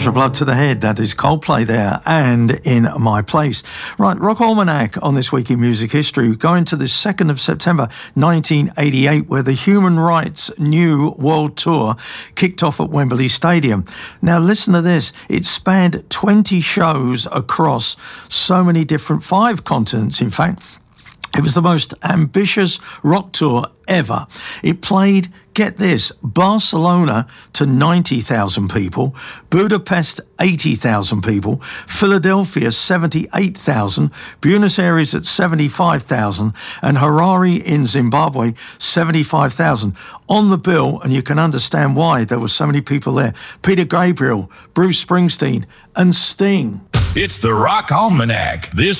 Rush of Blood to the Head, that is Coldplay there, and In My Place. Right, Rock Almanac on this week in music history, going to the 2nd of September 1988, where the Human Rights New World Tour kicked off at Wembley Stadium. Now listen to this, it spanned 20 shows across so many different, 5 continents in fact. It was the most ambitious rock tour ever. It played, get this, Barcelona to 90,000 people, Budapest 80,000 people, Philadelphia 78,000, Buenos Aires at 75,000, and Harare in Zimbabwe 75,000. On the bill, and you can understand why there were so many people there, Peter Gabriel, Bruce Springsteen, and Sting. It's the Rock Almanac this